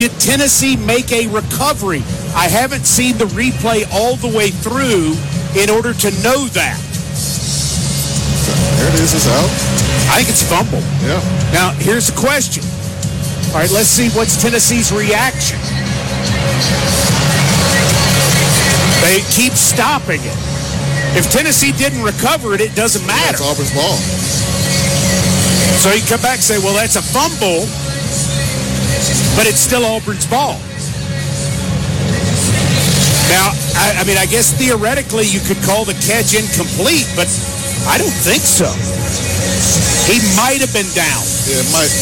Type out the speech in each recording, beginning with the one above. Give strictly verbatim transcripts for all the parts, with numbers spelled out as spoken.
did Tennessee make a recovery? I haven't seen the replay all the way through in order to know that. There it is. It's out. I think it's fumble. Yeah. Now, here's the question. All right, let's see what's Tennessee's reaction. They keep stopping it. If Tennessee didn't recover it, it doesn't matter. It's Auburn's ball. So you come back and say, well, that's a fumble, but it's still Auburn's ball. Now, I, I mean, I guess theoretically you could call the catch incomplete, but I don't think so. He might have been down. Yeah, it might.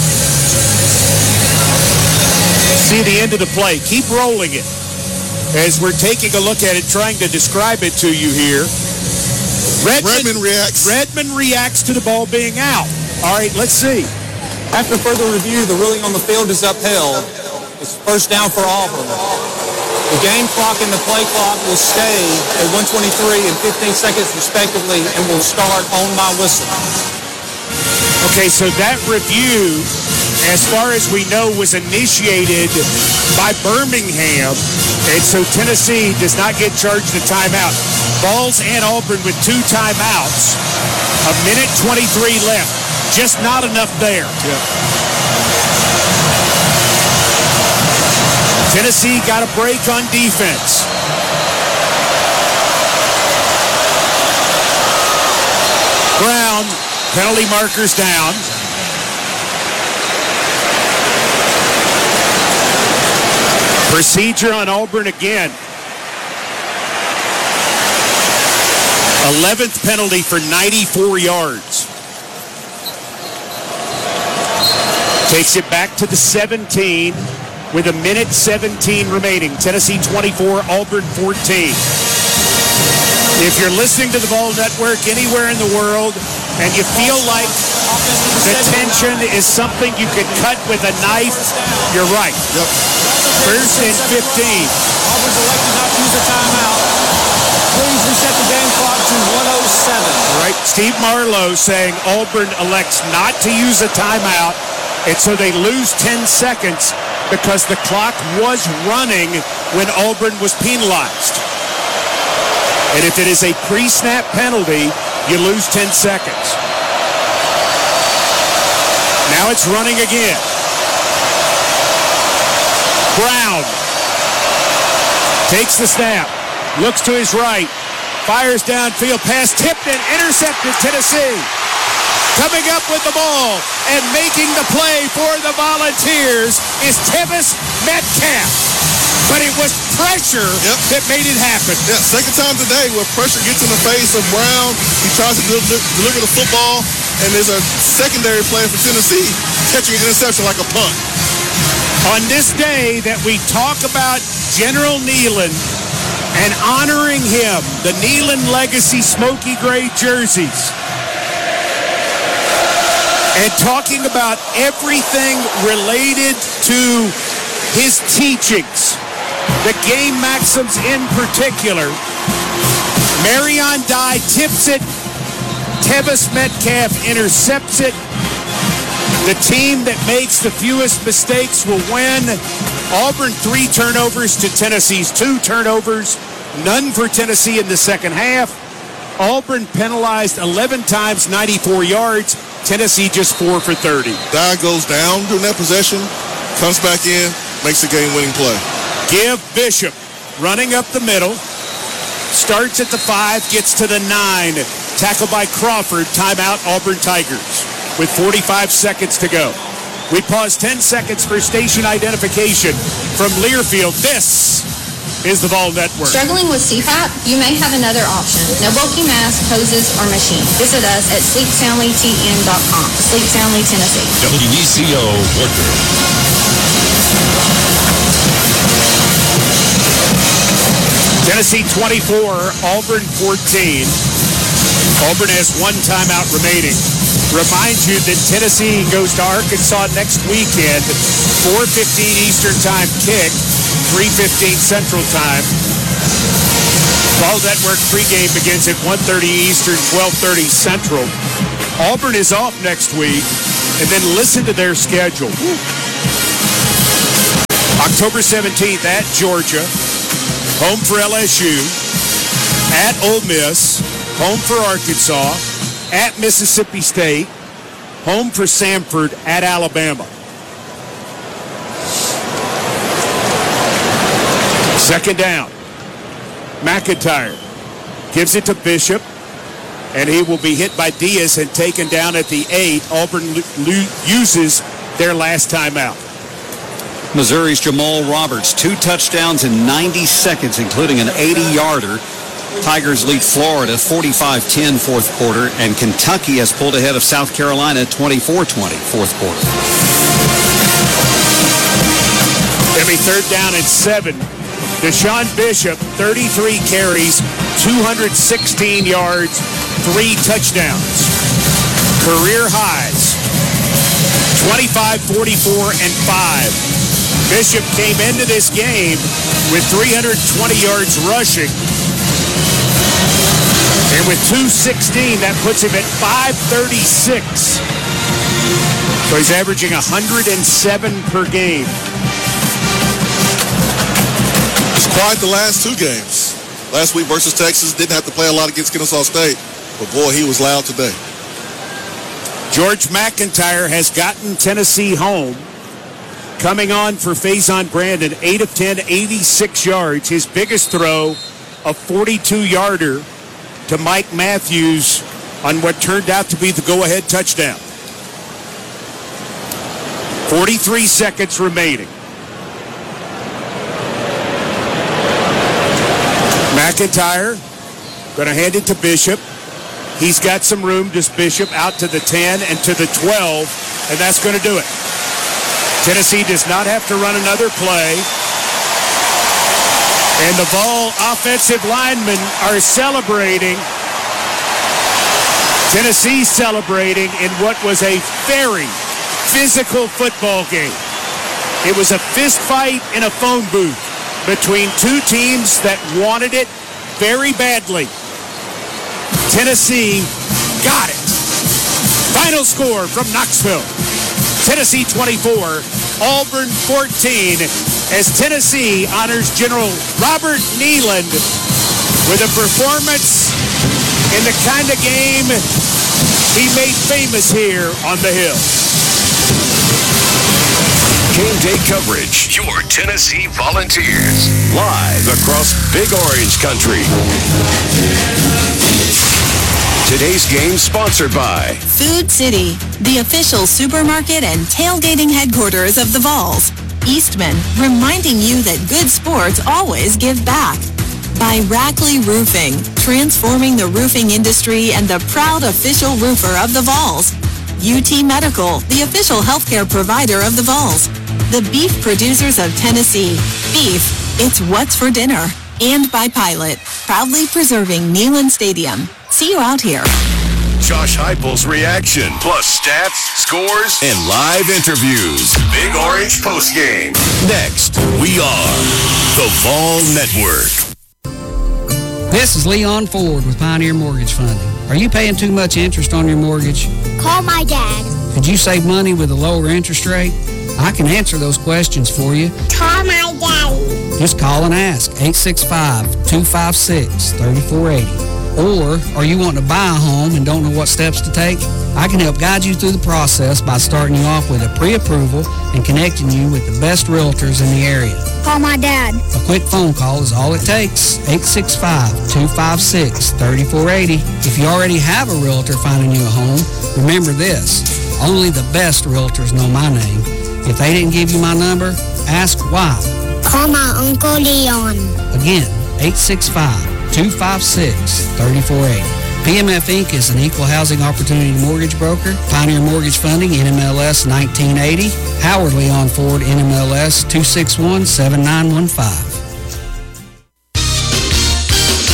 See the end of the play. Keep rolling it. As we're taking a look at it, trying to describe it to you here. Redmond, Redmond reacts. Redmond reacts to the ball being out. All right, let's see. After further review, the ruling on the field is upheld. It's first down for Auburn. The game clock and the play clock will stay at one twenty-three and fifteen seconds respectively and will start on my whistle. Okay, so that review, as far as we know, was initiated by Birmingham, and so Tennessee does not get charged a timeout. Vols and Auburn with two timeouts. A minute twenty-three left. Just not enough there. Yep. Tennessee got a break on defense. Brown, penalty markers down. Procedure on Auburn again. eleventh penalty for ninety-four yards. Takes it back to the seventeen with a minute seventeen remaining. Tennessee twenty-four, Auburn fourteen. If you're listening to the Vol Network anywhere in the world and you feel like the tension is something you could cut with a knife, you're right. Yep. First and fifteen. Auburn's elected not to use a timeout. Please reset the game clock to one oh seven. All right, Steve Marlowe saying Auburn elects not to use a timeout, and so they lose ten seconds because the clock was running when Auburn was penalized. And if it is a pre-snap penalty, you lose ten seconds. Now it's running again. Brown takes the snap, looks to his right, fires downfield, pass tipped and intercepted. Tennessee coming up with the ball and making the play for the Volunteers is Tevis Metcalf. But it was pressure yep. that made it happen. Yeah, second time today where pressure gets in the face of Brown. He tries to deliver, deliver the football, and there's a secondary play for Tennessee catching an interception like a punt. On this day that we talk about General Neyland and honoring him, the Neyland Legacy Smoky Gray jerseys, and talking about everything related to his teachings, the game maxims in particular, Marion Dye tips it, Tevis Metcalf intercepts it. The team that makes the fewest mistakes will win. Auburn, three turnovers to Tennessee's two turnovers. None for Tennessee in the second half. Auburn penalized eleven times, ninety-four yards. Tennessee just four for thirty. Dye goes down during that possession, comes back in, makes a game-winning play. Give Bishop running up the middle. Starts at the five, gets to the nine. Tackled by Crawford. Timeout, Auburn Tigers with forty-five seconds to go. We pause ten seconds for station identification from Learfield. This is the Vol Network. Struggling with C PAP? You may have another option. No bulky mask, hoses, or machine. Visit us at sleep soundly t n dot com. Sleep Soundly, Tennessee. W E C O Worker. Tennessee twenty-four, Auburn fourteen. Auburn has one timeout remaining. Remind you that Tennessee goes to Arkansas next weekend, four fifteen Eastern Time kick, three fifteen Central Time. Vol Network pregame begins at one thirty Eastern, twelve thirty Central. Auburn is off next week, and then listen to their schedule. October seventeenth at Georgia, home for L S U, at Ole Miss, home for Arkansas, at Mississippi State, home for Samford, at Alabama. Second down. McIntyre gives it to Bishop, and he will be hit by Diaz and taken down at the eight. Auburn lo- lo- uses their last timeout. Missouri's Jamal Roberts, two touchdowns in ninety seconds, including an eighty-yarder. Tigers lead Florida forty-five ten fourth quarter, and Kentucky has pulled ahead of South Carolina twenty-four twenty fourth quarter. It'll be third down and seven. Deshaun Bishop, thirty-three carries, two hundred sixteen yards, three touchdowns. Career highs, twenty-five, forty-four, and five. Bishop came into this game with three hundred twenty yards rushing. And with two sixteen, that puts him at five thirty-six. So he's averaging one hundred seven per game. He's quiet the last two games. Last week versus Texas, didn't have to play a lot against Kennesaw State. But boy, he was loud today. George McIntyre has gotten Tennessee home. Coming on for Faison Brandon, eight of ten, eighty-six yards. His biggest throw, a forty-two-yarder to Mike Matthews on what turned out to be the go-ahead touchdown. forty-three seconds remaining. McIntyre going to hand it to Bishop. He's got some room. Just Bishop out to the ten and to the twelve, and that's going to do it. Tennessee does not have to run another play. And the Vol offensive linemen are celebrating. Tennessee celebrating in what was a very physical football game. It was a fist fight in a phone booth between two teams that wanted it very badly. Tennessee got it. Final score from Knoxville. Tennessee twenty-four, Auburn fourteen, as Tennessee honors General Robert Neyland with a performance in the kind of game he made famous here on the Hill. Game day coverage. Your Tennessee Volunteers. Live across Big Orange Country. Today's game sponsored by Food City, the official supermarket and tailgating headquarters of the Vols. Eastman, reminding you that good sports always give back. By Rackley Roofing, transforming the roofing industry and the proud official roofer of the Vols. U T Medical, the official healthcare provider of the Vols. The beef producers of Tennessee. Beef, it's what's for dinner. And by Pilot, proudly preserving Neyland Stadium. See you out here. Josh Heupel's reaction, plus stats, scores, and live interviews. Big Orange postgame. Next, we are the Vol Network. This is Leon Ford with Pioneer Mortgage Funding. Are you paying too much interest on your mortgage? Call my dad. Could you save money with a lower interest rate? I can answer those questions for you. Call my daddy. Just call and ask, eight six five, two five six, three four eight zero. Or are you wanting to buy a home and don't know what steps to take? I can help guide you through the process by starting you off with a pre-approval and connecting you with the best realtors in the area. Call my dad. A quick phone call is all it takes. eight six five, two five six, three four eight zero. If you already have a realtor finding you a home, remember this. Only the best realtors know my name. If they didn't give you my number, ask why. Call my Uncle Leon. Again, eight six five, two five six, three four eight zero. P M F Incorporated is an equal housing opportunity mortgage broker. Pioneer Mortgage Funding, N M L S nineteen eighty. Howard Leon Ford, N M L S two six one, seven nine one five.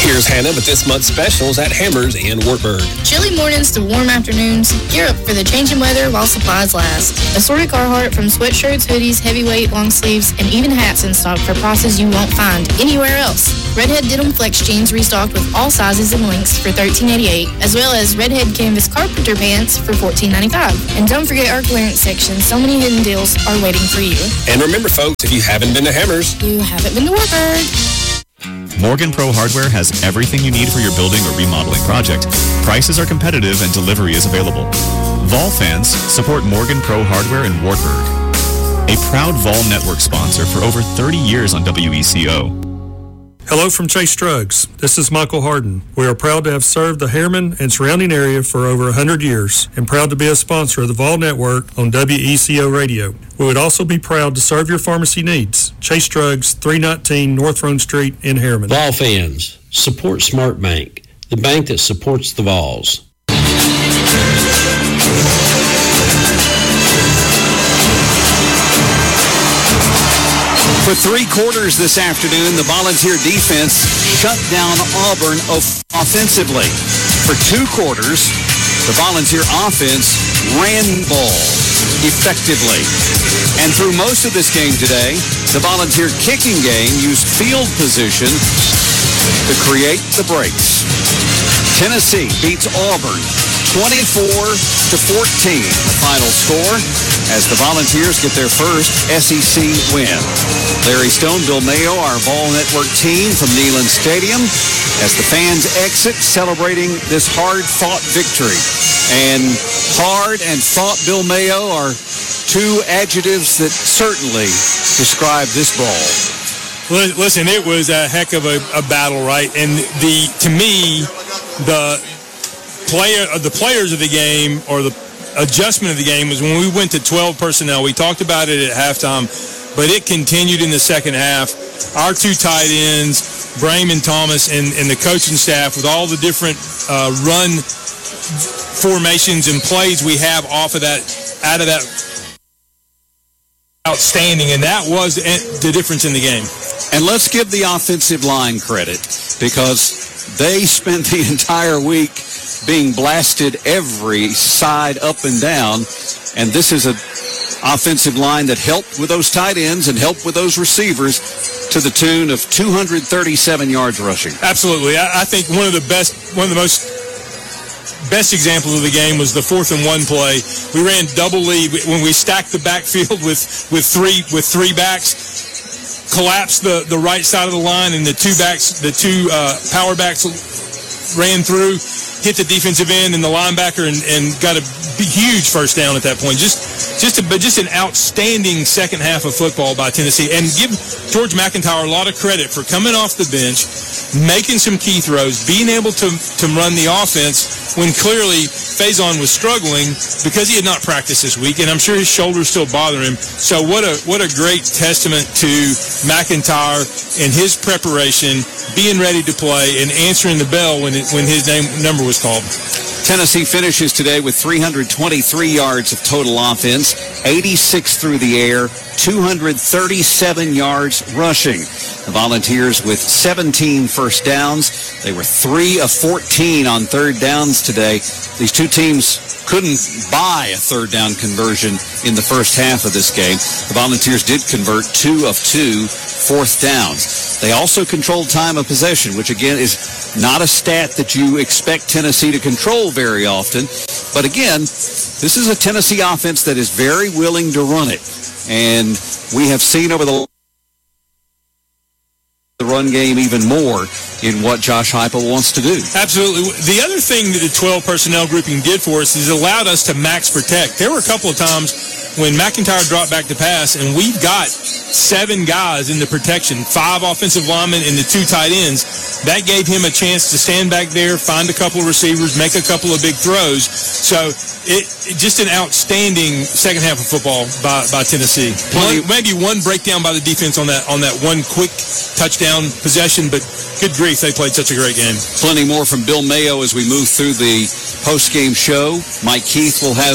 Here's Hannah with this month's specials at Hammers in Wartburg. Chilly mornings to warm afternoons. Gear up for the changing weather while supplies last. Assorted Carhartt from sweatshirts, hoodies, heavyweight, long sleeves, and even hats in stock for prices you won't find anywhere else. Redhead Denim Flex jeans restocked with all sizes and lengths for thirteen eighty-eight, as well as Redhead Canvas Carpenter pants for fourteen ninety-five. And don't forget our clearance section. So many hidden deals are waiting for you. And remember, folks, if you haven't been to Hammers, you haven't been to Wartburg. Morgan Pro Hardware has everything you need for your building or remodeling project. Prices are competitive and delivery is available. Vol fans support Morgan Pro Hardware in Wartburg, a proud Vol Network sponsor for over thirty years on W E C O. Hello from Chase Drugs. This is Michael Harden. We are proud to have served the Harriman and surrounding area for over one hundred years and proud to be a sponsor of the Vol Network on W E C O Radio. We would also be proud to serve your pharmacy needs. Chase Drugs, three nineteen North Rhone Street in Harriman. Vol fans, support Smart Bank, the bank that supports the Vols. For three quarters this afternoon, the Volunteer defense shut down Auburn offensively. For two quarters, the Volunteer offense ran the ball effectively. And through most of this game today, the Volunteer kicking game used field position to create the breaks. Tennessee beats Auburn twenty-four to fourteen, the final score, as the Volunteers get their first S E C win. Larry Stone, Bill Mayo, our Vol Network team from Neyland Stadium, as the fans exit celebrating this hard-fought victory. And hard and fought, Bill Mayo, are two adjectives that certainly describe this ball. Listen, it was a heck of a, a battle, right? And the to me, the player, the players of the game, or the adjustment of the game, was when we went to twelve personnel. We talked about it at halftime, but it continued in the second half. Our two tight ends, Brame and Thomas, and, and the coaching staff, with all the different uh, run formations and plays we have off of that, out of that, outstanding, and that was the difference in the game. And let's give the offensive line credit, because they spent the entire week being blasted every side up and down, and this is an offensive line that helped with those tight ends and helped with those receivers to the tune of two hundred thirty-seven yards rushing. Absolutely. I, I think one of the best, one of the most best examples of the game was the fourth and one play. We ran double lead when we stacked the backfield with, with three with three backs, collapsed the, the right side of the line, and the two backs, the two uh, power backs ran through, hit the defensive end and the linebacker, and, and got a huge first down at that point. Just just a, but just an outstanding second half of football by Tennessee. And give George McIntyre a lot of credit for coming off the bench, making some key throws, being able to, to run the offense when clearly Faison was struggling because he had not practiced this week, and I'm sure his shoulders still bother him. So what a what a great testament to McIntyre and his preparation, being ready to play and answering the bell when it, when his name number was called. Tennessee finishes today with three hundred twenty-three yards of total offense, eighty-six through the air, two hundred thirty-seven yards rushing. The Volunteers with seventeen first downs. They were three of fourteen on third downs today. These two teams couldn't buy a third down conversion in the first half of this game. The Volunteers did convert two of two fourth downs. They also controlled time of possession, which again is not a stat that you expect Tennessee to control very often. But again, this is a Tennessee offense that is very willing to run it. And we have seen over the the run game even more in what Josh Heupel wants to do. Absolutely. The other thing that the twelve personnel grouping did for us is it allowed us to max protect. There were a couple of times when McIntyre dropped back to pass, and we got seven guys in the protection, five offensive linemen and the two tight ends. That gave him a chance to stand back there, find a couple of receivers, make a couple of big throws. So it, it just an outstanding second half of football by, by Tennessee. One, maybe one breakdown by the defense on that on that one quick touchdown possession, but good grief, they played such a great game. Plenty more from Bill Mayo as we move through the post-game show. Mike Keith will have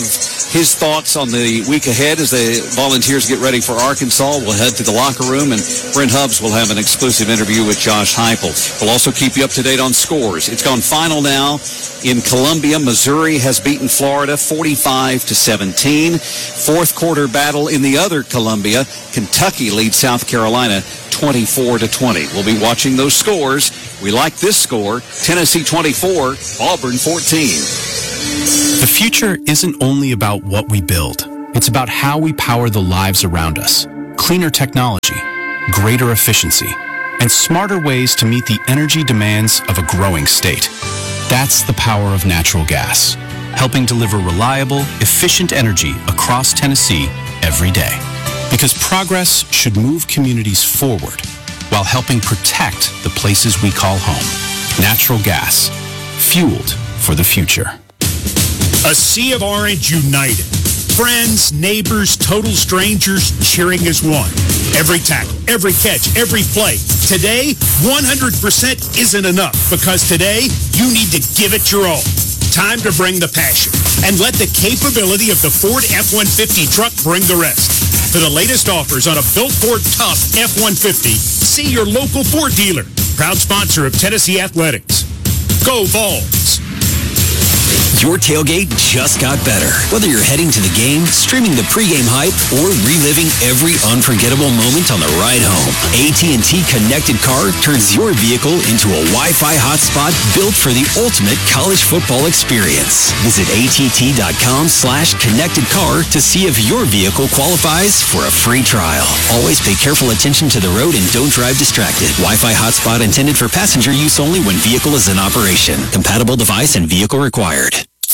his thoughts on the week ahead as the Volunteers get ready for Arkansas. We'll head to the locker room, and Brent Hubbs will have an exclusive interview with Josh Heupel. We'll also keep you up to date on scores. It's gone final now in Columbia. Missouri has beaten Florida forty-five to seventeen. Fourth quarter battle in the other Columbia. Kentucky leads South Carolina twenty-four to twenty. We'll be watching those scores. We like this score. Tennessee twenty-four, Auburn fourteen. The future isn't only about what we build. It's about how we power the lives around us. Cleaner technology, greater efficiency, and smarter ways to meet the energy demands of a growing state. That's the power of natural gas, helping deliver reliable, efficient energy across Tennessee every day. Because progress should move communities forward while helping protect the places we call home. Natural gas, fueled for the future. A sea of orange united. Friends, neighbors, total strangers cheering as one. Every tackle, every catch, every play. Today, one hundred percent isn't enough because today you need to give it your all. Time to bring the passion and let the capability of the Ford F one fifty truck bring the rest. For the latest offers on a built Ford Tough F one fifty, see your local Ford dealer. Proud sponsor of Tennessee Athletics. Go Vols! Your tailgate just got better. Whether you're heading to the game, streaming the pregame hype, or reliving every unforgettable moment on the ride home, A T and T Connected Car turns your vehicle into a Wi-Fi hotspot built for the ultimate college football experience. Visit att.com slash connected car to see if your vehicle qualifies for a free trial. Always pay careful attention to the road and don't drive distracted. Wi-Fi hotspot intended for passenger use only when vehicle is in operation. Compatible device and vehicle required.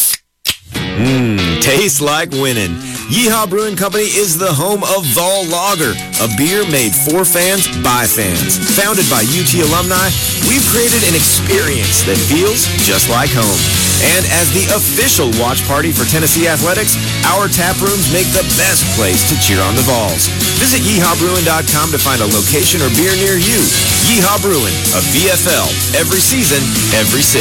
Mmm, tastes like winning. Yeehaw Brewing Company is the home of Vol Lager, a beer made for fans by fans. Founded by U T alumni, we've created an experience that feels just like home. And as the official watch party for Tennessee Athletics, our tap rooms make the best place to cheer on the Vols. Visit yeehaw brewing dot com to find a location or beer near you. Yeehaw Brewing, a V F L, every season, every sip.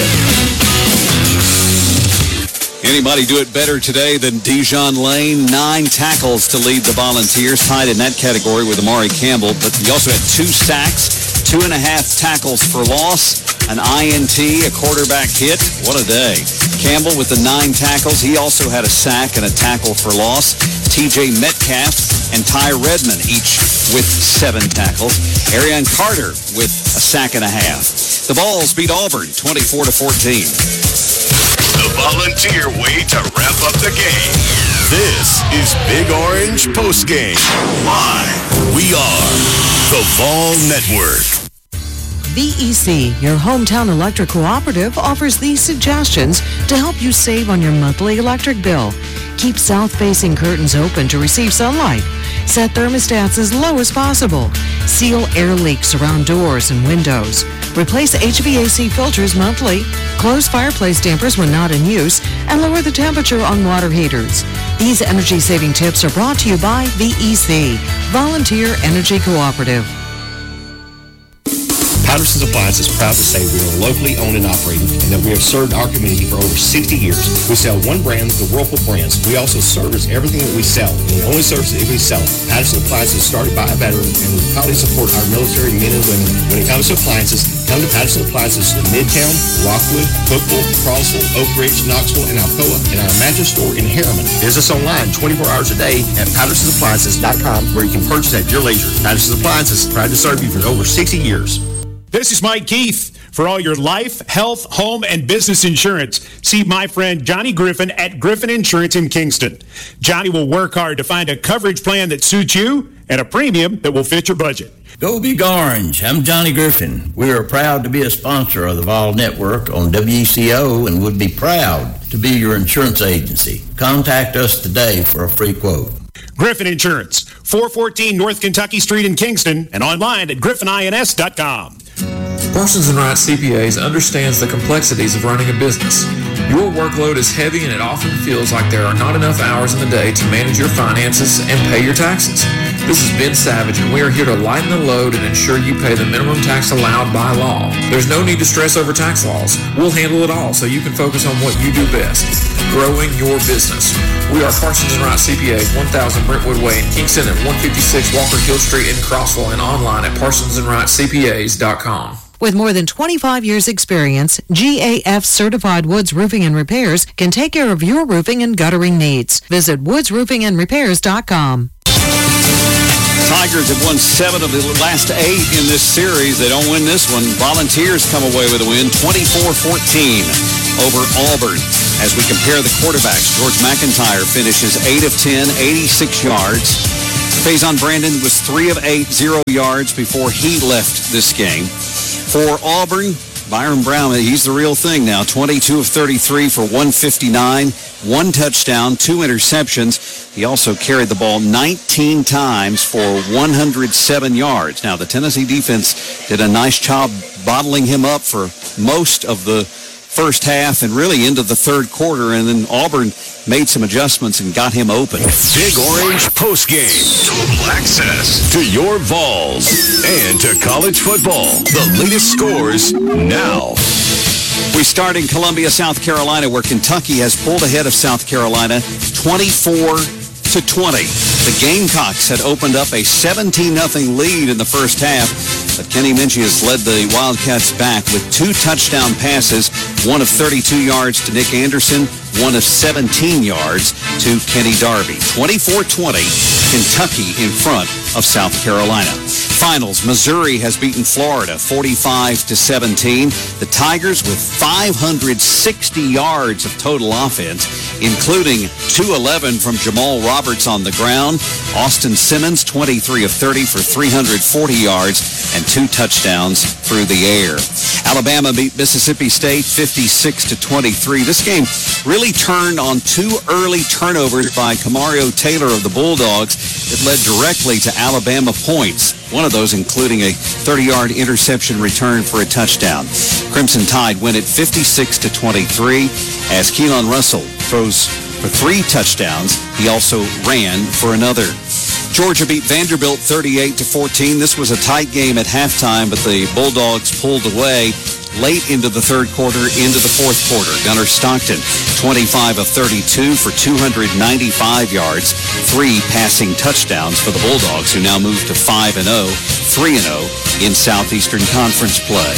Anybody do it better today than Dijon Lane? Nine tackles to lead the Volunteers, tied in that category with Amari Campbell. But he also had two sacks, two and a half tackles for loss, an I N T, a quarterback hit. What a day. Campbell with the nine tackles. He also had a sack and a tackle for loss. T J Metcalf and Ty Redmond each with seven tackles. Arian Carter with a sack and a half. The Vols beat Auburn twenty-four to fourteen. The Volunteer way to wrap up the game. This is Big Orange Postgame. Live. We are the Vol Network. V E C, your hometown electric cooperative, offers these suggestions to help you save on your monthly electric bill. Keep south-facing curtains open to receive sunlight. Set thermostats as low as possible. Seal air leaks around doors and windows. Replace H V A C filters monthly. Close fireplace dampers when not in use. And lower the temperature on water heaters. These energy-saving tips are brought to you by V E C, Volunteer Energy Cooperative. Patterson's Appliance is proud to say we are locally owned and operated and that we have served our community for over sixty years. We sell one brand, the Whirlpool brands. We also service everything that we sell, and we only service it if we sell it. Patterson Appliances is started by a veteran, and we proudly support our military men and women. When it comes to appliances, come to Patterson Appliances in Midtown, Rockwood, Cookville, Crossville, Oak Ridge, Knoxville, and Alcoa, and our mattress store in Harriman. Visit us online twenty-four hours a day at patterson appliances dot com, where you can purchase at your leisure. Patterson's Appliances, proud to serve you for over sixty years. This is Mike Keith. For all your life, health, home, and business insurance, see my friend Johnny Griffin at Griffin Insurance in Kingston. Johnny will work hard to find a coverage plan that suits you and a premium that will fit your budget. Go Big Orange. I'm Johnny Griffin. We are proud to be a sponsor of the Vol Network on W E C O and would be proud to be your insurance agency. Contact us today for a free quote. Griffin Insurance, four fourteen North Kentucky Street in Kingston, and online at griffin ins dot com. Parsons and Wright C P As understands the complexities of running a business. Your workload is heavy and it often feels like there are not enough hours in the day to manage your finances and pay your taxes. This is Ben Savage, and we are here to lighten the load and ensure you pay the minimum tax allowed by law. There's no need to stress over tax laws. We'll handle it all so you can focus on what you do best, growing your business. We are Parsons and Wright C P As, one thousand Brentwood Way in Kingston and one fifty-six Walker Hill Street in Crossville, and online at parsons and wright c p as dot com. With more than twenty-five years experience, G A F Certified Woods Roofing and Repairs can take care of your roofing and guttering needs. Visit woods roofing and repairs dot com. Tigers have won seven of the last eight in this series. They don't win this one. Volunteers come away with a win, twenty-four fourteen over Auburn. As we compare the quarterbacks, George McIntyre finishes eight of ten, eighty-six yards. Faison Brandon was three of eight, zero yards before he left this game. For Auburn, Byron Brown, he's the real thing now, twenty-two of thirty-three for one fifty-nine, one touchdown, two interceptions. He also carried the ball nineteen times for one hundred seven yards. Now, the Tennessee defense did a nice job bottling him up for most of the first half and really into the third quarter, and then Auburn made some adjustments and got him open. Big Orange postgame. Total access to your Vols and to college football. The latest scores now. We start in Columbia, South Carolina, where Kentucky has pulled ahead of South Carolina twenty-four to twenty. The Gamecocks had opened up a seventeen nothing lead in the first half, but Kenny Minchie has led the Wildcats back with two touchdown passes, one of thirty-two yards to Nick Anderson, one of seventeen yards to Kenny Darby. twenty-four twenty, Kentucky in front of South Carolina. Finals, Missouri has beaten Florida forty-five to seventeen. The Tigers with five hundred sixty yards of total offense, including two eleven from Jamal Roberts on the ground. Austin Simmons, twenty-three of thirty for three hundred forty yards and two touchdowns through the air. Alabama beat Mississippi State fifty-six to twenty-three. This game really turned on two early turnovers by Kamario Taylor of the Bulldogs that led directly to Alabama points. One of those including a thirty-yard interception return for a touchdown. Crimson Tide win it fifty-six to twenty-three as Keelan Russell throws for three touchdowns. He also ran for another. Georgia beat Vanderbilt thirty-eight to fourteen. This was a tight game at halftime, but the Bulldogs pulled away late into the third quarter, into the fourth quarter. Gunnar Stockton, twenty-five of thirty-two for two hundred ninety-five yards, three passing touchdowns for the Bulldogs, who now move to five and oh, three and oh in Southeastern Conference play.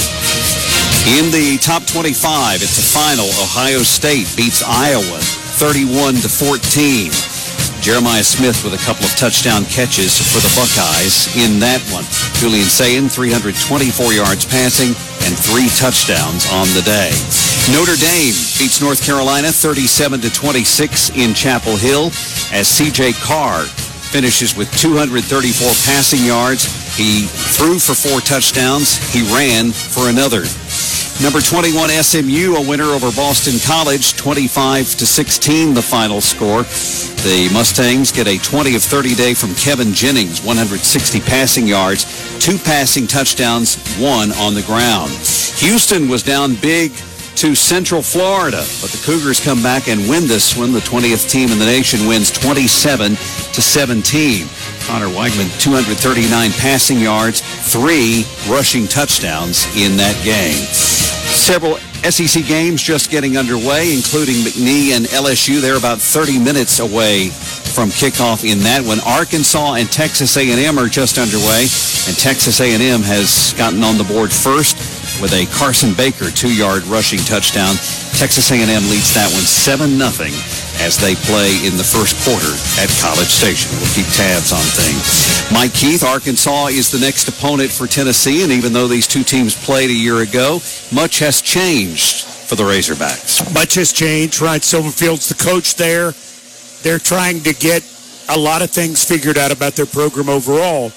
In the top twenty-five, it's a final. Ohio State beats Iowa thirty-one to fourteen. Jeremiah Smith with a couple of touchdown catches for the Buckeyes in that one. Julian Sayin, three hundred twenty-four yards passing and three touchdowns on the day. Notre Dame beats North Carolina thirty-seven to twenty-six in Chapel Hill as C J Carr finishes with two hundred thirty-four passing yards. He threw for four touchdowns. He ran for another. Number twenty-one S M U, a winner over Boston College, twenty-five to sixteen the final score. The Mustangs get a twenty of thirty day from Kevin Jennings, one hundred sixty passing yards, two passing touchdowns, one on the ground. Houston was down big to Central Florida, but the Cougars come back and win this one. The twentieth team in the nation wins twenty-seven to seventeen. Connor Weigman, two hundred thirty-nine passing yards, three rushing touchdowns in that game. Several S E C games just getting underway, including McNeese and L S U. They're about thirty minutes away from kickoff in that one. Arkansas and Texas A and M are just underway, and Texas A and M has gotten on the board first with a Carson Baker two-yard rushing touchdown. Texas A and M leads that one seven nothing as they play in the first quarter at College Station. We'll keep tabs on things. Mike Keith, Arkansas is the next opponent for Tennessee, and even though these two teams played a year ago, much has changed for the Razorbacks. Much has changed, right? Silverfield's the coach there. They're trying to get a lot of things figured out about their program overall.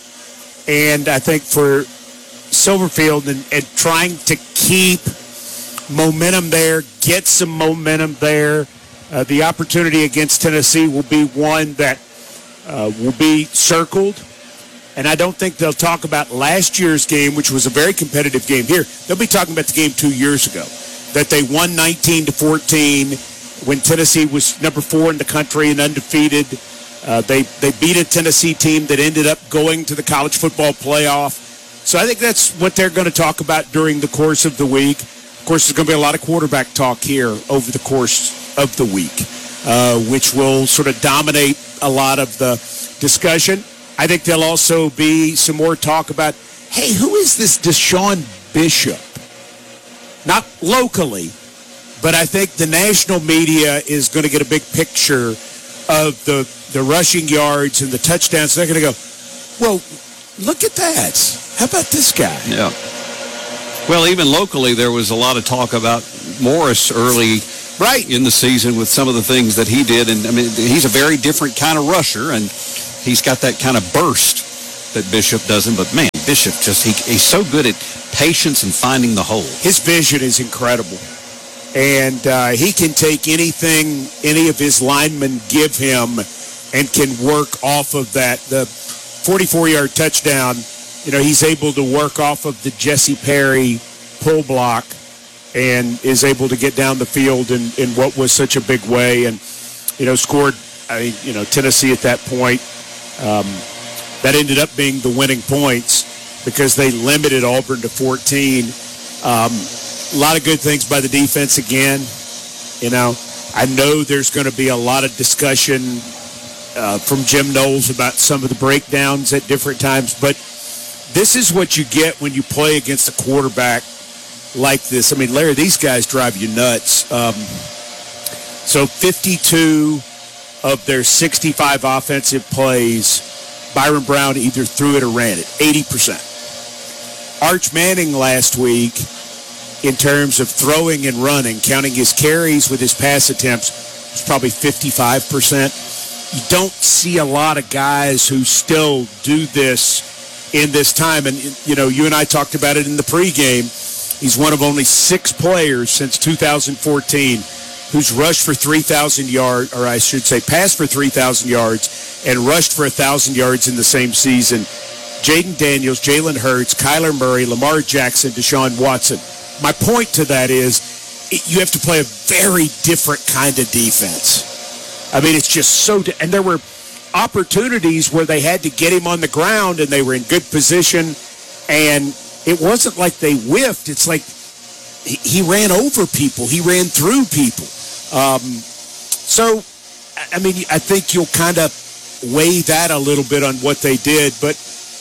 And I think for Silverfield and, and trying to keep momentum there, get some momentum there, Uh, the opportunity against Tennessee will be one that uh, will be circled. And I don't think they'll talk about last year's game, which was a very competitive game here. They'll be talking about the game two years ago. that they won nineteen to fourteen when Tennessee was number four in the country and undefeated. Uh, they, they beat a Tennessee team that ended up going to the college football playoff. So I think that's what they're going to talk about during the course of the week. Of course, there's going to be a lot of quarterback talk here over the course of the week, uh, which will sort of dominate a lot of the discussion. I think there'll also be some more talk about, hey, who is this Deshaun Bishop? Not locally, but I think the national media is going to get a big picture of the, the rushing yards and the touchdowns. They're going to go, well, look at that. How about this guy? Yeah. Well, even locally, there was a lot of talk about Morris early right. in the season with some of the things that he did. And, I mean, he's a very different kind of rusher, and he's got that kind of burst that Bishop doesn't. But, man, Bishop just, he, he's so good at patience and finding the hole. His vision is incredible. And uh, he can take anything any of his linemen give him and can work off of that. The forty-four-yard touchdown, you know, he's able to work off of the Jesse Perry pull block and is able to get down the field in, in what was such a big way. And, you know, scored, I mean, you know, Tennessee at that point. Um, that ended up being the winning points because they limited Auburn to fourteen. Um, a lot of good things by the defense again. You know, I know there's going to be a lot of discussion uh, from Jim Knowles about some of the breakdowns at different times, but this is what you get when you play against a quarterback like this. I mean, Larry, these guys drive you nuts. Um, so fifty-two of their sixty-five offensive plays, Byron Brown either threw it or ran it, eighty percent. Arch Manning last week, in terms of throwing and running, counting his carries with his pass attempts, was probably fifty-five percent. You don't see a lot of guys who still do this in this time. And, you know, you and I talked about it in the pregame. He's one of only six players since two thousand fourteen who's rushed for three thousand yards, or I should say passed for three thousand yards and rushed for one thousand yards in the same season. Jaden Daniels, Jalen Hurts, Kyler Murray, Lamar Jackson, Deshaun Watson. My point to that is it, you have to play a very different kind of defense. I mean, it's just so – and there were opportunities where they had to get him on the ground and they were in good position, and it wasn't like they whiffed. It's like he, he ran over people. He ran through people. Um, so, I mean, I think you'll kind of weigh that a little bit on what they did, but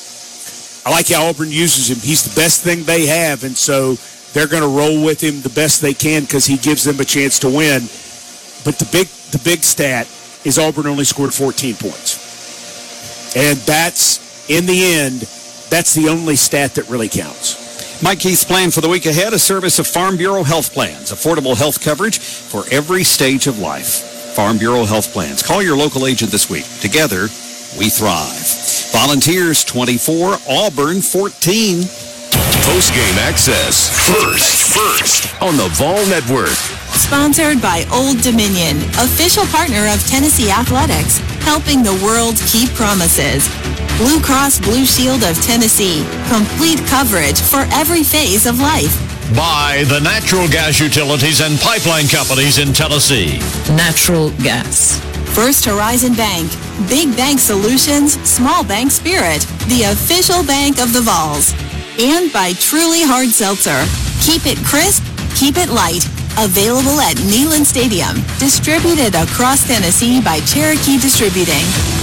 I like how Auburn uses him. He's the best thing they have, and so – they're going to roll with him the best they can because he gives them a chance to win. But the big the big stat is Auburn only scored fourteen points. And that's, in the end, that's the only stat that really counts. Mike Keith's plan for the week ahead, a service of Farm Bureau Health Plans. Affordable health coverage for every stage of life. Farm Bureau Health Plans. Call your local agent this week. Together, we thrive. Volunteers, twenty-four. Auburn, fourteen. Post-game access. First, first on the Vol Network. Sponsored by Old Dominion, official partner of Tennessee Athletics, helping the world keep promises. Blue Cross Blue Shield of Tennessee, complete coverage for every phase of life. By the natural gas utilities and pipeline companies in Tennessee. Natural gas. First Horizon Bank, big bank solutions, small bank spirit, the official bank of the Vols. And by Truly Hard Seltzer. Keep it crisp, keep it light. Available at Neyland Stadium. Distributed across Tennessee by Cherokee Distributing.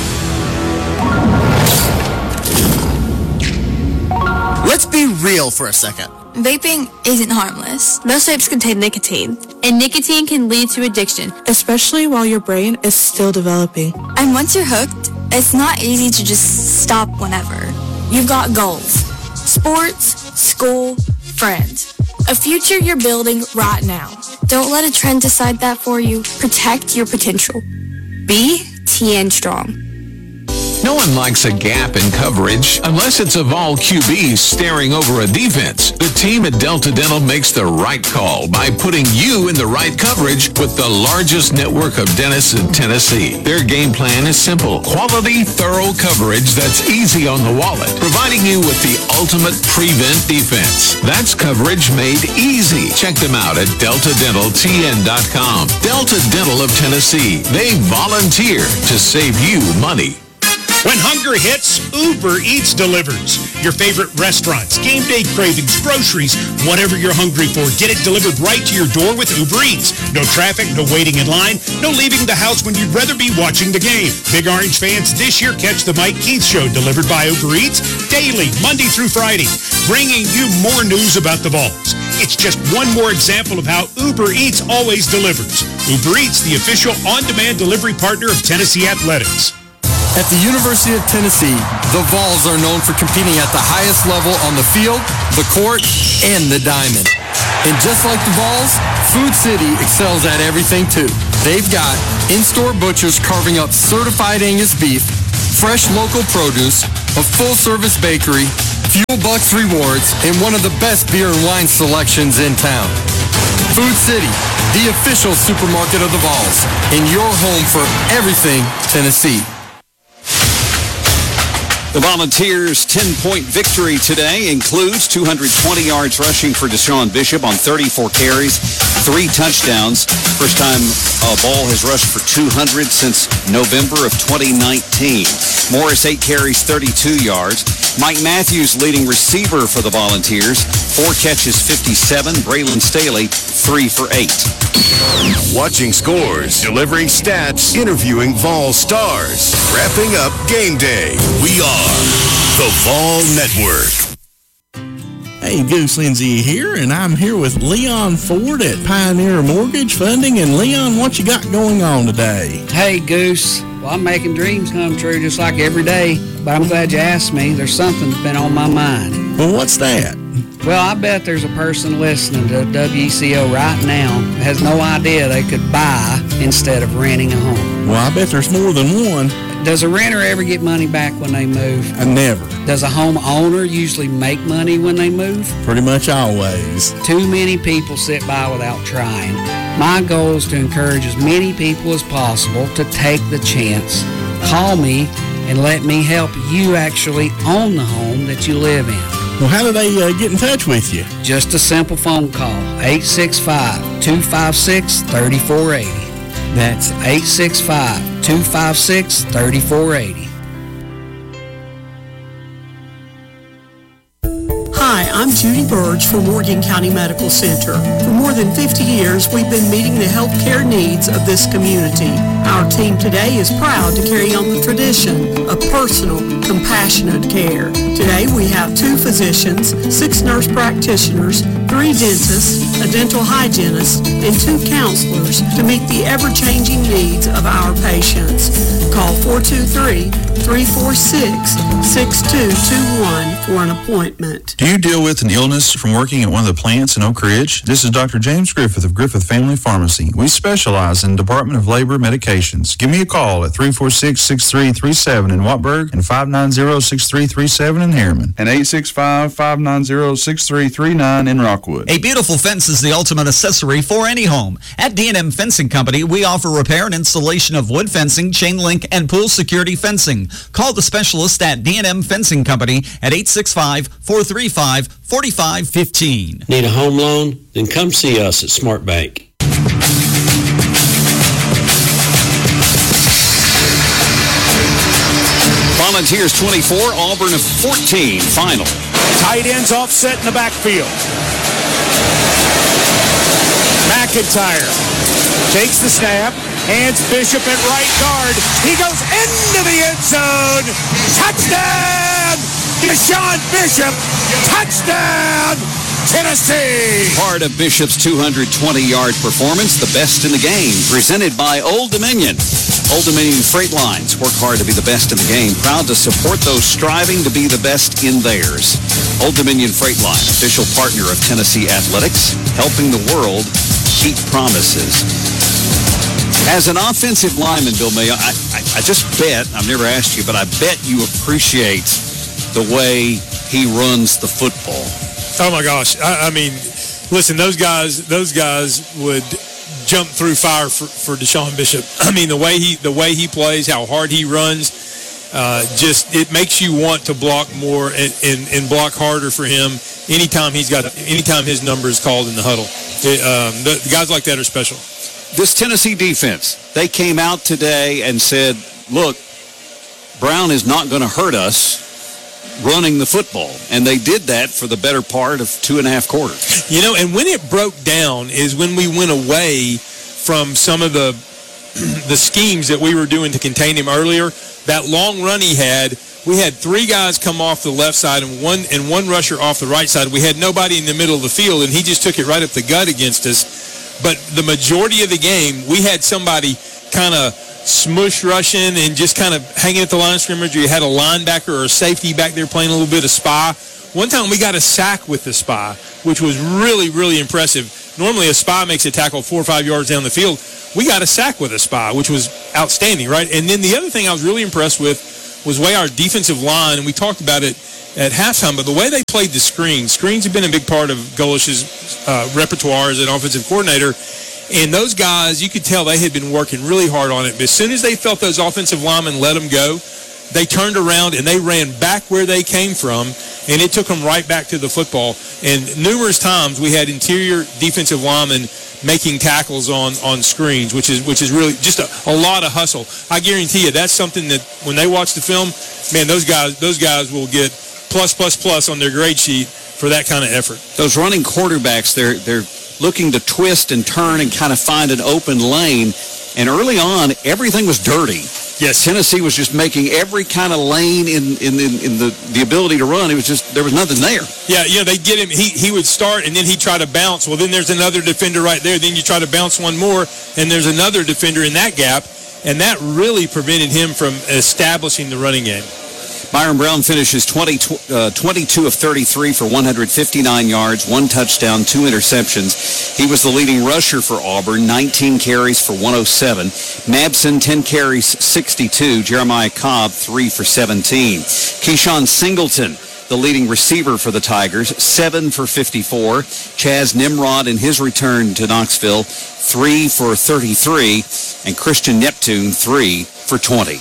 Let's be real for a second. Vaping isn't harmless. Most vapes contain nicotine, and nicotine can lead to addiction, especially while your brain is still developing. And once you're hooked, it's not easy to just stop whenever. You've got goals. Sports, school, friends. A future you're building right now. Don't let a trend decide that for you. Protect your potential. Be T N Strong. No one likes a gap in coverage unless it's a Vol Q B staring over a defense. The team at Delta Dental makes the right call by putting you in the right coverage with the largest network of dentists in Tennessee. Their game plan is simple. Quality, thorough coverage that's easy on the wallet, providing you with the ultimate prevent defense. That's coverage made easy. Check them out at delta dental t n dot com. Delta Dental of Tennessee. They volunteer to save you money. When hunger hits, Uber Eats delivers. Your favorite restaurants, game day cravings, groceries, whatever you're hungry for, get it delivered right to your door with Uber Eats. No traffic, no waiting in line, no leaving the house when you'd rather be watching the game. Big Orange fans, this year catch the Mike Keith Show delivered by Uber Eats daily, Monday through Friday, bringing you more news about the Vols. It's just one more example of how Uber Eats always delivers. Uber Eats, the official on-demand delivery partner of Tennessee Athletics. At the University of Tennessee, the Vols are known for competing at the highest level on the field, the court, and the diamond. And just like the Vols, Food City excels at everything too. They've got in-store butchers carving up certified Angus beef, fresh local produce, a full-service bakery, Fuel Bucks rewards, and one of the best beer and wine selections in town. Food City, the official supermarket of the Vols, and your home for everything Tennessee. The Volunteers' ten-point victory today includes two hundred twenty yards rushing for Deshaun Bishop on thirty-four carries, three touchdowns. First time a ball has rushed for two hundred since November of twenty nineteen. Morris, eight carries, thirty-two yards. Mike Matthews, leading receiver for the Volunteers, four catches, fifty-seven. Braylon Staley, three for eight. Watching scores, delivering stats, interviewing Vol stars, wrapping up game day. We are the Vol Network. Hey, Goose Lindsay here, and I'm here with Leon Ford at Pioneer Mortgage Funding. And Leon, what you got going on today? Hey, Goose. Well, I'm making dreams come true just like every day, but I'm glad you asked me. There's something that's been on my mind. Well, what's that? Well, I bet there's a person listening to W E C O right now that has no idea they could buy instead of renting a home. Well, I bet there's more than one. Does a renter ever get money back when they move? I never. Does a homeowner usually make money when they move? Pretty much always. Too many people sit by without trying. My goal is to encourage as many people as possible to take the chance. Call me and let me help you actually own the home that you live in. Well, how do they uh, get in touch with you? Just a simple phone call, eight six five, two five six, three four eight zero. That's eight six five, two five six, three four eight zero. Hi, I'm Judy Burge from Morgan County Medical Center. For more than fifty years, we've been meeting the healthcare needs of this community. Our team today is proud to carry on the tradition of personal, compassionate care. Today, we have two physicians, six nurse practitioners, three dentists, a dental hygienist, and two counselors to meet the ever-changing needs of our patients. Call four two three, three four six, six two two one for an appointment. Do you deal with an illness from working at one of the plants in Oak Ridge? This is Doctor James Griffith of Griffith Family Pharmacy. We specialize in Department of Labor medications. Give me a call at three four six, six three three seven in Watburg and five nine zero, six three three seven in Harriman and eight six five, five nine zero, six three three nine in Rockwood. A beautiful fence is the ultimate accessory for any home. At D and M Fencing Company, we offer repair and installation of wood fencing, chain link, and pool security fencing. Call the specialist at D and M Fencing Company at eight six five, four three five, four five one five. Need a home loan? Then come see us at Smart Bank. Volunteers twenty-four, Auburn of fourteen, final. Tight ends offset in the backfield. McIntyre takes the snap, hands Bishop at right guard. He goes into the end zone. Touchdown! Deshaun Bishop. Touchdown! Tennessee! Part of Bishop's two hundred twenty yard performance, the best in the game, presented by Old Dominion. Old Dominion Freight Lines work hard to be the best in the game, proud to support those striving to be the best in theirs. Old Dominion Freight Line, official partner of Tennessee Athletics, helping the world keep promises. As an offensive lineman, Bill Mayo, I, I, I just bet, I've never asked you, but I bet you appreciate the way he runs the football. Oh, my gosh. I, I mean, listen, those guys those guys would jump through fire for, for Deshaun Bishop. I mean, the way he the way he plays, how hard he runs, uh, just it makes you want to block more and, and, and block harder for him anytime he's got anytime his number is called in the huddle. It, um, the, the guys like that are special. This Tennessee defense, they came out today and said, look, Brown is not going to hurt us running the football. And they did that for the better part of two and a half quarters. You know, and when it broke down is when we went away from some of the the schemes that we were doing to contain him earlier. That long run he had, we had three guys come off the left side and one and one rusher off the right side. We had nobody in the middle of the field, and he just took it right up the gut against us. But the majority of the game, we had somebody kind of smush rushing and just kind of hanging at the line of scrimmage, or you had a linebacker or a safety back there playing a little bit of spy. One time we got a sack with the spy, which was really, really impressive. Normally a spy makes a tackle four or five yards down the field. We got a sack with a spy, which was outstanding, right? And then the other thing I was really impressed with was the way our defensive line, and we talked about it at halftime, but the way they played the screens. Screens have been a big part of Golish's uh, repertoire as an offensive coordinator. And those guys, you could tell they had been working really hard on it. But as soon as they felt those offensive linemen let them go, they turned around and they ran back where they came from, and it took them right back to the football. And numerous times we had interior defensive linemen making tackles on, on screens, which is which is really just a, a lot of hustle. I guarantee you that's something that when they watch the film, man, those guys those guys will get plus, plus, plus on their grade sheet for that kind of effort. Those running quarterbacks, they're they're looking to twist and turn and kind of find an open lane. And early on, everything was dirty. Yes. Tennessee was just making every kind of lane in, in, in, in the, the ability to run. It was just, there was nothing there. Yeah, you know, they get him, he, he would start, and then he'd try to bounce. Well, then there's another defender right there. Then you try to bounce one more, and there's another defender in that gap. And that really prevented him from establishing the running game. Byron Brown finishes twenty, uh, twenty-two of thirty-three for one hundred fifty-nine yards, one touchdown, two interceptions. He was the leading rusher for Auburn, nineteen carries for one oh seven. Mabson, ten carries, sixty-two. Jeremiah Cobb, three for seventeen. Keyshawn Singleton, the leading receiver for the Tigers, seven for fifty-four. Chaz Nimrod in his return to Knoxville, three for thirty-three. And Christian Neptune, three for twenty.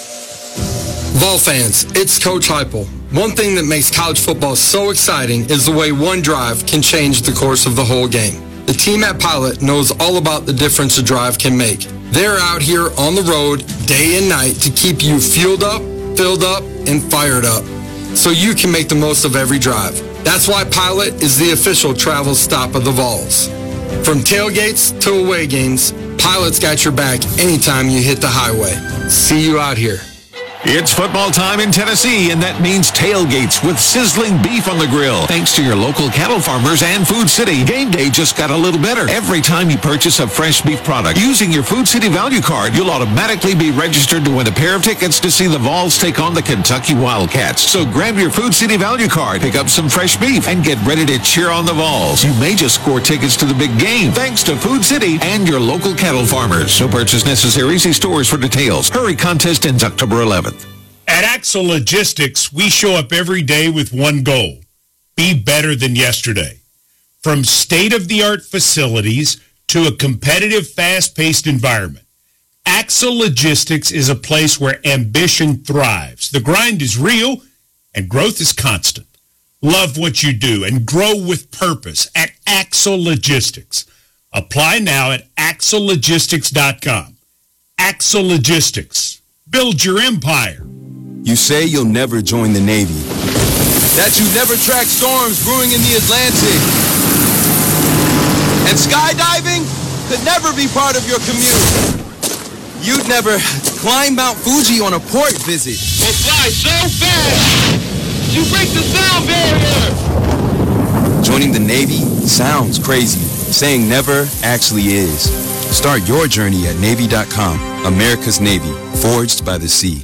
Vol fans, it's Coach Heupel. One thing that makes college football so exciting is the way one drive can change the course of the whole game. The team at Pilot knows all about the difference a drive can make. They're out here on the road day and night to keep you fueled up, filled up, and fired up, so you can make the most of every drive. That's why Pilot is the official travel stop of the Vols. From tailgates to away games, Pilot's got your back anytime you hit the highway. See you out here. It's football time in Tennessee, and that means tailgates with sizzling beef on the grill. Thanks to your local cattle farmers and Food City, game day just got a little better. Every time you purchase a fresh beef product using your Food City value card, you'll automatically be registered to win a pair of tickets to see the Vols take on the Kentucky Wildcats. So grab your Food City value card, pick up some fresh beef, and get ready to cheer on the Vols. You may just score tickets to the big game thanks to Food City and your local cattle farmers. No purchase necessary. See stores for details. Hurry, contest ends October eleventh. At Axle Logistics, we show up every day with one goal: be better than yesterday. From state-of-the-art facilities to a competitive, fast-paced environment, Axle Logistics is a place where ambition thrives. The grind is real and growth is constant. Love what you do and grow with purpose at Axle Logistics. Apply now at axle logistics dot com. Axle Logistics. Build your empire. You say you'll never join the Navy, that you never track storms brewing in the Atlantic, and skydiving could never be part of your commute. You'd never climb Mount Fuji on a port visit. Or fly so fast, you break the sound barrier. Joining the Navy sounds crazy. Saying never actually is. Start your journey at Navy dot com. America's Navy, forged by the sea.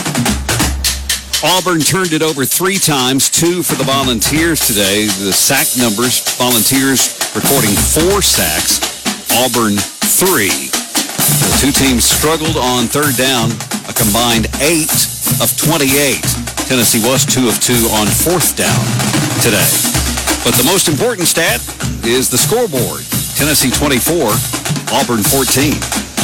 Auburn turned it over three times, two for the Volunteers today. The sack numbers, Volunteers recording four sacks, Auburn three. The two teams struggled on third down, a combined eight of twenty-eight. Tennessee was two of two on fourth down today. But the most important stat is the scoreboard. Tennessee twenty-four, Auburn fourteen.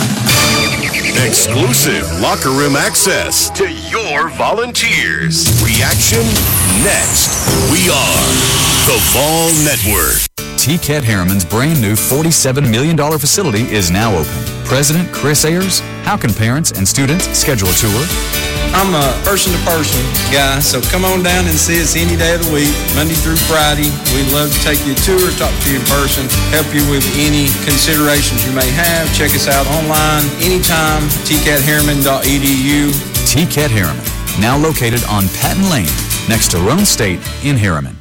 Exclusive locker room access to your Volunteers. Reaction next. We are the Vol Network. T. Cat Harriman's brand new forty-seven million dollars facility is now open. President Chris Ayers, how can parents and students schedule a tour? I'm a person-to-person guy, so come on down and see us any day of the week, Monday through Friday. We'd love to take you a tour, talk to you in person, help you with any considerations you may have. Check us out online anytime, t cat harriman dot e d u. T. Cat Harriman, now located on Patton Lane, next to Rome State in Harriman.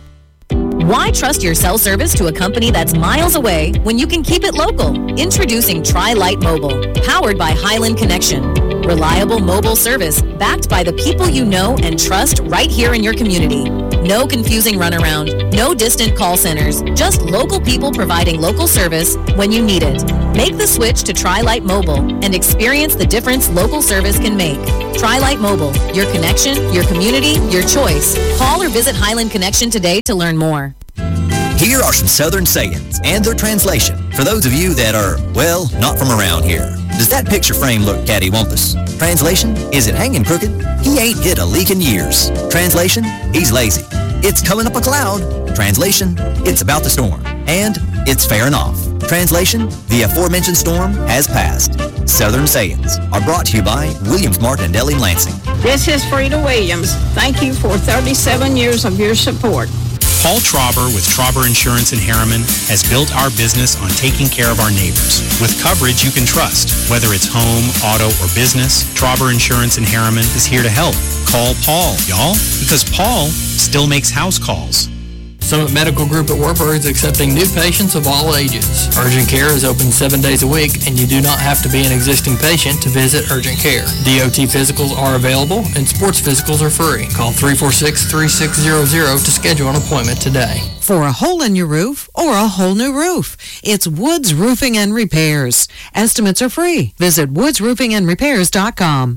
Why trust your cell service to a company that's miles away when you can keep it local? Introducing Tri-Lite Mobile, powered by Highland Connection. Reliable mobile service backed by the people you know and trust right here in your community. No confusing runaround, no distant call centers, just local people providing local service when you need it. Make the switch to Tri-Lite Mobile and experience the difference local service can make. Tri-Lite Mobile, your connection, your community, your choice. Call or visit Highland Connection today to learn more. Here are some Southern sayings and their translation for those of you that are, well, not from around here. Does that picture frame look cattywampus? Translation, is it hanging crooked? He ain't hit a leak in years. Translation, he's lazy. It's coming up a cloud. Translation, it's about to storm. And it's fairing off. Translation, the aforementioned storm has passed. Southern sayings are brought to you by Williams Martinelli Lansing. This is Frida Williams. Thank you for thirty-seven years of your support. Paul Trauber with Trauber Insurance in Harriman has built our business on taking care of our neighbors with coverage you can trust. Whether it's home, auto, or business, Trauber Insurance in Harriman is here to help. Call Paul, y'all, because Paul still makes house calls. Summit Medical Group at Wartburg is accepting new patients of all ages. Urgent Care is open seven days a week, and you do not have to be an existing patient to visit Urgent Care. D O T physicals are available, and sports physicals are free. Call three four six, three six zero zero to schedule an appointment today. For a hole in your roof or a whole new roof, it's Woods Roofing and Repairs. Estimates are free. Visit woods roofing and repairs dot com.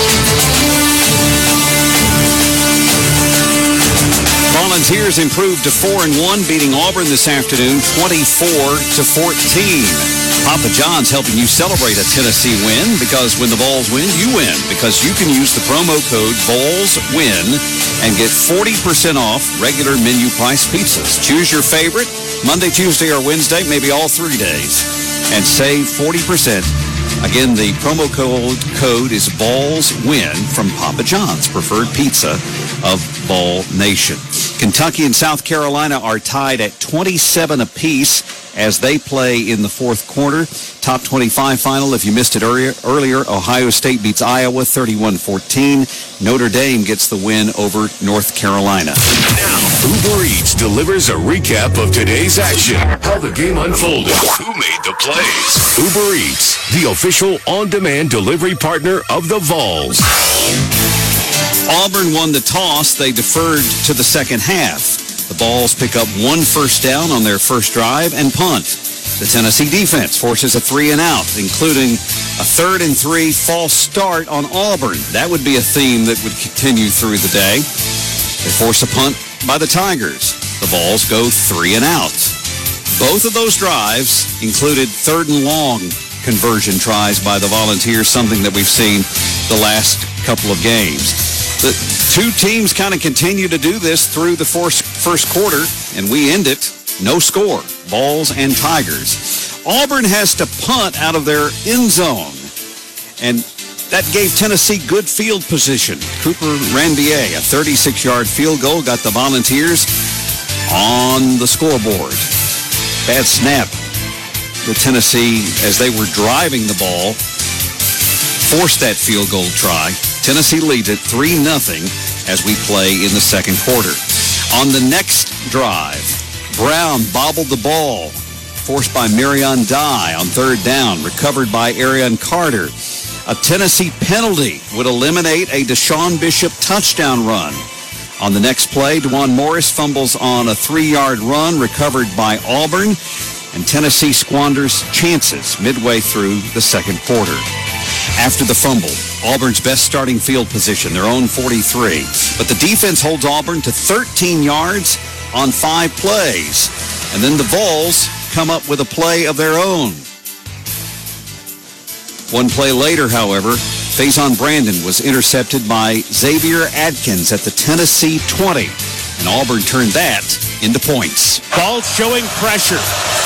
Volunteers improved to four and one, beating Auburn this afternoon, twenty-four to fourteen. Papa John's helping you celebrate a Tennessee win, because when the Vols win, you win, because you can use the promo code VOLSWIN and get forty percent off regular menu price pizzas. Choose your favorite, Monday, Tuesday, or Wednesday, maybe all three days, and save forty percent. Again, the promo code, code is VOLSWIN from Papa John's, preferred pizza of Vol Nation. Kentucky and South Carolina are tied at twenty-seven apiece as they play in the fourth quarter. Top twenty-five final, if you missed it earlier, earlier Ohio State beats Iowa thirty-one fourteen. Notre Dame gets the win over North Carolina. Now, Uber Eats delivers a recap of today's action, how the game unfolded, who made the plays. Uber Eats, the official on-demand delivery partner of the Vols. Auburn won the toss. They deferred to the second half. The Vols pick up one first down on their first drive and punt. The Tennessee defense forces a three and out, including a third and three false start on Auburn. That would be a theme that would continue through the day. They force a punt by the Tigers. The Vols go three and out. Both of those drives included third and long conversion tries by the Volunteers, something that we've seen the last couple of games. The two teams kind of continue to do this through the first, first quarter, and we end it no score, Vols and Tigers. Auburn has to punt out of their end zone, and that gave Tennessee good field position. Cooper Ranvier, a thirty-six-yard field goal, got the Volunteers on the scoreboard. Bad snap. The Tennessee, as they were driving the ball, forced that field goal try. Tennessee leads it three nothing as we play in the second quarter. On the next drive, Brown bobbled the ball, forced by Marion Dye on third down, recovered by Arian Carter. A Tennessee penalty would eliminate a Deshaun Bishop touchdown run. On the next play, DeJuan Morris fumbles on a three-yard run, recovered by Auburn. and Tennessee squanders chances midway through the second quarter. After the fumble, Auburn's best starting field position, their own forty-three. But the defense holds Auburn to thirteen yards on five plays. And then the Vols come up with a play of their own. One play later, however, Faison Brandon was intercepted by Xavier Adkins at the Tennessee twenty. And Auburn turned that into points. Ball showing pressure.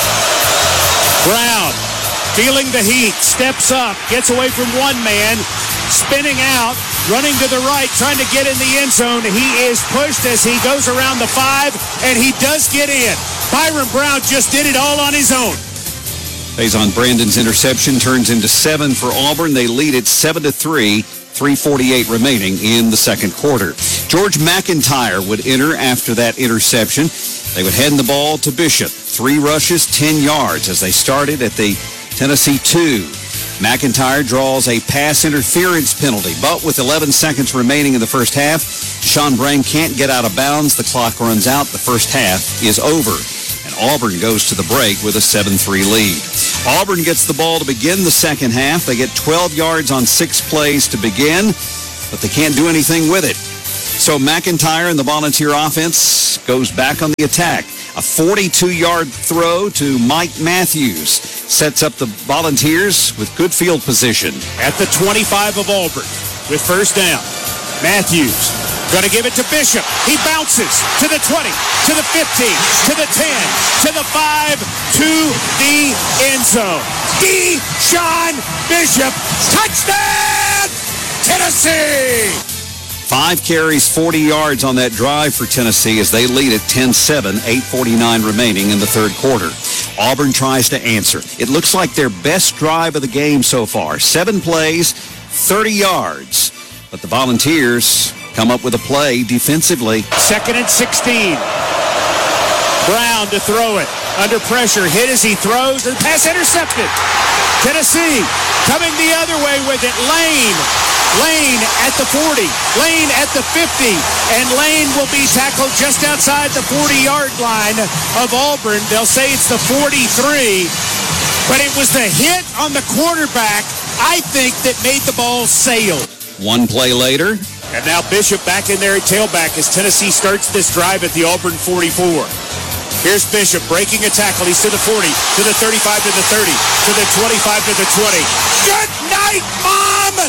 Brown, feeling the heat, steps up, gets away from one man, spinning out, running to the right, trying to get in the end zone. He is pushed as he goes around the five, and he does get in. Byron Brown just did it all on his own. Faison Brandon's interception turns into seven for Auburn. They lead it seven to three, three forty-eight remaining in the second quarter. George McIntyre would enter after that interception. They would hand the ball to Bishop. Three rushes, ten yards as they started at the Tennessee two. McIntyre draws a pass interference penalty, but with eleven seconds remaining in the first half, Deshaun Brain can't get out of bounds. The clock runs out. The first half is over. And Auburn goes to the break with a seven three lead. Auburn gets the ball to begin the second half. They get twelve yards on six plays to begin, but they can't do anything with it. So McIntyre and the Volunteer offense goes back on the attack. A forty-two-yard throw to Mike Matthews sets up the Volunteers with good field position. At the twenty-five of Auburn with first down. Matthews going to give it to Bishop. He bounces to the twenty, to the fifteen, to the ten, to the five, to the end zone. Deshaun Bishop, touchdown, Tennessee! Five carries, forty yards on that drive for Tennessee as they lead at ten seven, eight forty-nine remaining in the third quarter. Auburn tries to answer. It looks like their best drive of the game so far. Seven plays, thirty yards. But the Volunteers come up with a play defensively. Second and sixteen. Brown to throw it. Under pressure. Hit as he throws. And pass intercepted. Tennessee coming the other way with it. Lane. Lane at the forty. Lane at the fifty. And Lane will be tackled just outside the forty-yard line of Auburn. They'll say it's the forty-three. But it was the hit on the quarterback, I think, that made the ball sail. One play later. And now Bishop back in there at tailback as Tennessee starts this drive at the Auburn forty-four. Here's Bishop breaking a tackle. He's to the forty, to the thirty-five, to the thirty, to the twenty-five, to the twenty. Good night, Mom!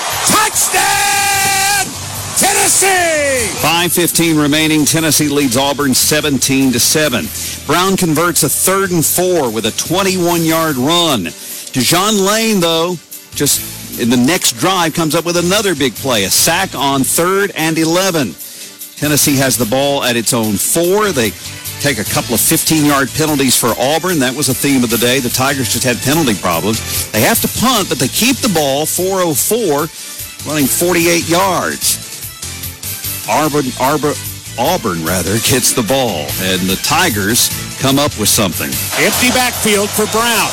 Touchdown! Tennessee! five fifteen remaining. Tennessee leads Auburn seventeen to seven. Brown converts a third and four with a twenty-one-yard run. Dejon Lane, though, just in the next drive comes up with another big play, a sack on third and eleven. Tennessee has the ball at its own four. They take a couple of fifteen-yard penalties for Auburn. That was a theme of the day. The Tigers just had penalty problems. They have to punt, but they keep the ball, four oh four, running forty-eight yards. Auburn, Auburn, Auburn rather, gets the ball, and the Tigers come up with something. Empty backfield for Brown.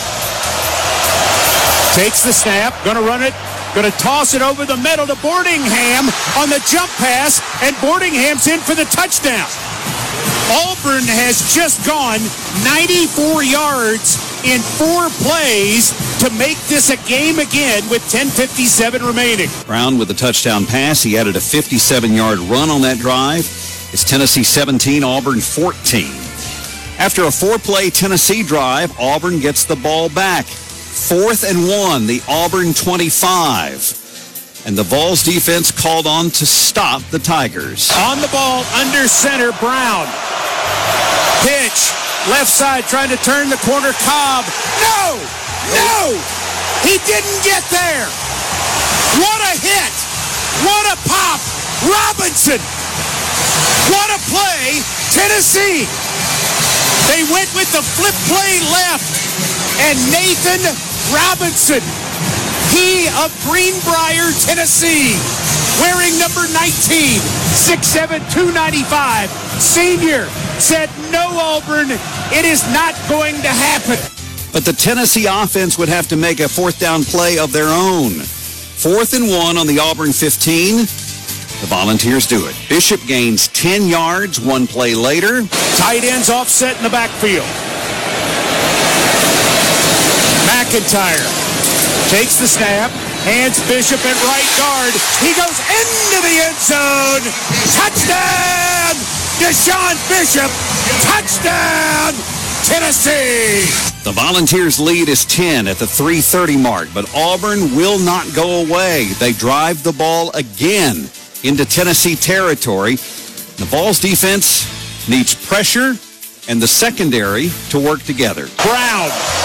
Takes the snap, going to run it, going to toss it over the middle to Boardingham on the jump pass, and Boardingham's in for the touchdown. Auburn has just gone ninety-four yards in four plays to make this a game again with ten fifty-seven remaining. Brown with the touchdown pass. He added a fifty-seven-yard run on that drive. It's Tennessee seventeen, Auburn fourteen. After a four-play Tennessee drive, Auburn gets the ball back. Fourth and one, the Auburn twenty-five. And the Vols defense called on to stop the Tigers. On the ball, under center, Brown. Pitch, left side, trying to turn the corner, Cobb. No! No! He didn't get there! What a hit! What a pop! Robinson! What a play! Tennessee! They went with the flip play left. And Nathan Robinson, he of Greenbrier, Tennessee, wearing number nineteen, six seven, two ninety-five, senior, said, no, Auburn, it is not going to happen. But the Tennessee offense would have to make a fourth down play of their own. Fourth and one on the Auburn fifteen. The Volunteers do it. Bishop gains ten yards one play later. Tight ends offset in the backfield. McIntyre takes the snap, hands Bishop at right guard. He goes into the end zone. Touchdown! Deshaun Bishop. Touchdown! Tennessee! The Volunteers' lead is ten at the three thirty mark, but Auburn will not go away. They drive the ball again into Tennessee territory. The Vols defense needs pressure and the secondary to work together. Brown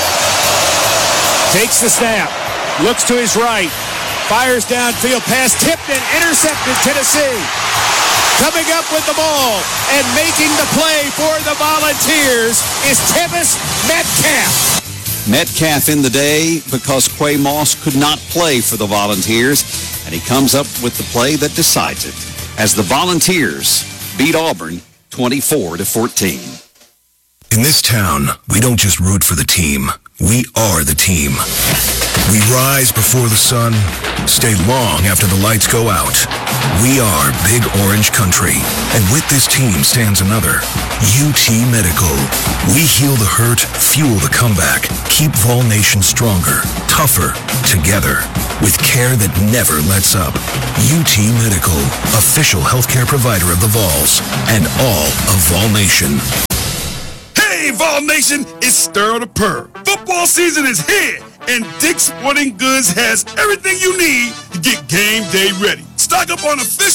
takes the snap, looks to his right, fires downfield, pass tipped and intercepted. Tennessee coming up with the ball and making the play for the Volunteers is Tivis Metcalf. Metcalf in the day because Quay Moss could not play for the Volunteers, and he comes up with the play that decides it as the Volunteers beat Auburn twenty-four to fourteen. In this town, we don't just root for the team. We are the team. We rise before the sun, stay long after the lights go out. We are Big Orange Country. And with this team stands another, U T Medical. We heal the hurt, fuel the comeback, keep Vol Nation stronger, tougher, together, with care that never lets up. U T Medical, official healthcare provider of the Vols, and all of Vol Nation. Hey, Vol Nation, it's Stir the Purr. Football season is here, and Dick's Sporting Goods has everything you need to get game day ready. Stock up on official